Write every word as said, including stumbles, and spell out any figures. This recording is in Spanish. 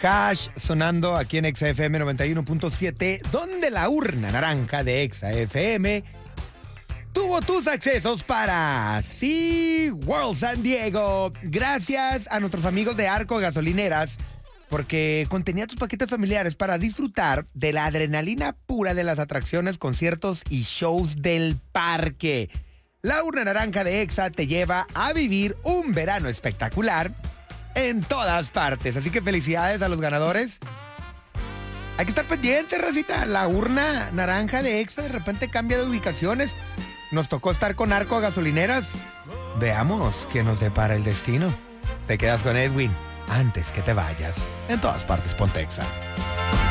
Hash sonando aquí en Exa F M noventa y uno punto siete, donde la urna naranja de Exa F M tuvo tus accesos para SeaWorld San Diego. Gracias a nuestros amigos de Arco Gasolineras, porque contenía tus paquetes familiares para disfrutar de la adrenalina pura de las atracciones, conciertos y shows del parque. La urna naranja de Exa te lleva a vivir un verano espectacular en todas partes. Así que felicidades a los ganadores. Hay que estar pendiente, racita. La urna naranja de Exa de repente cambia de ubicaciones. Nos tocó estar con Arco Gasolineras. Veamos qué nos depara el destino. Te quedas con Edwin antes que te vayas. En todas partes, ponte Exa.